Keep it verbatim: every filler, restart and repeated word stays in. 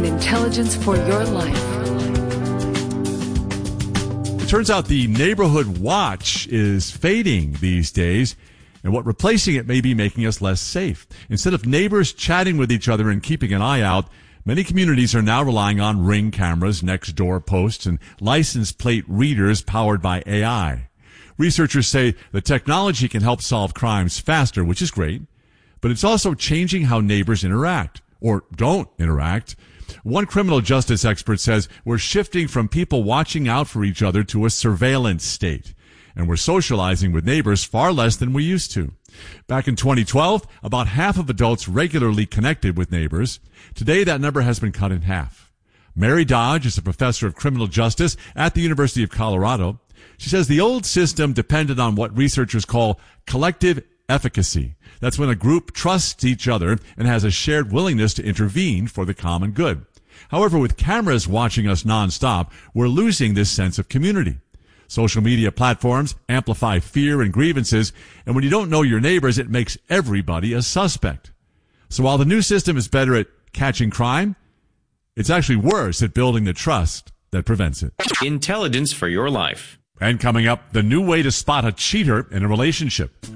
on Intelligence for Your Life. It turns out the neighborhood watch is fading these days, and what replacing it may be making us less safe. Instead of neighbors chatting with each other and keeping an eye out, many communities are now relying on Ring cameras, next door posts, and license plate readers powered by A I. Researchers say the technology can help solve crimes faster, which is great, but it's also changing how neighbors interact, or don't interact. One criminal justice expert says we're shifting from people watching out for each other to a surveillance state, and we're socializing with neighbors far less than we used to. Back in twenty twelve, about half of adults regularly connected with neighbors. Today, that number has been cut in half. Mary Dodge is a professor of criminal justice at the University of Colorado. She says the old system depended on what researchers call collective efficacy. That's when a group trusts each other and has a shared willingness to intervene for the common good. However, with cameras watching us nonstop, we're losing this sense of community. Social media platforms amplify fear and grievances, and when you don't know your neighbors, it makes everybody a suspect. So while the new system is better at catching crime, it's actually worse at building the trust that prevents it. Intelligence for Your Life. And coming up, the new way to spot a cheater in a relationship.